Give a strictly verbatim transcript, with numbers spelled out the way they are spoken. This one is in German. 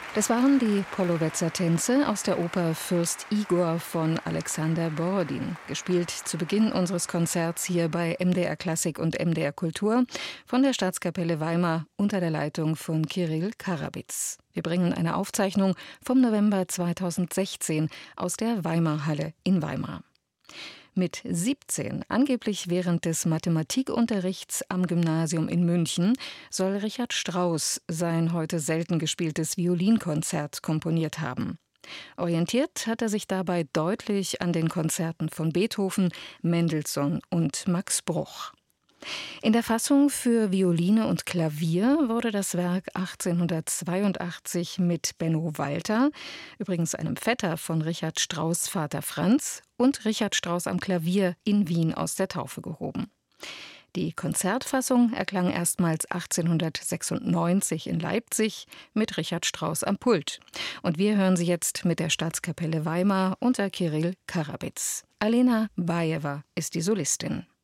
Das waren die Pollowetzer-Tänze aus der Oper Fürst Igor von Alexander Borodin, gespielt zu Beginn unseres Konzerts hier bei M D R Klassik und M D R Kultur von der Staatskapelle Weimar unter der Leitung von Kirill Karabitz. Wir bringen eine Aufzeichnung vom November zweitausendsechzehn aus der Weimarhalle in Weimar. Mit siebzehn, angeblich während des Mathematikunterrichts am Gymnasium in München, soll Richard Strauss sein heute selten gespieltes Violinkonzert komponiert haben. Orientiert hat er sich dabei deutlich an den Konzerten von Beethoven, Mendelssohn und Max Bruch. In der Fassung für Violine und Klavier wurde das Werk achtzehnhundertzweiundachtzig mit Benno Walter, übrigens einem Vetter von Richard Strauss' Vater Franz, und Richard Strauss am Klavier in Wien aus der Taufe gehoben. Die Konzertfassung erklang erstmals achtzehnhundertsechsundneunzig in Leipzig mit Richard Strauss am Pult. Und wir hören sie jetzt mit der Staatskapelle Weimar unter Kirill Karabitz. Alena Bajewa ist die Solistin.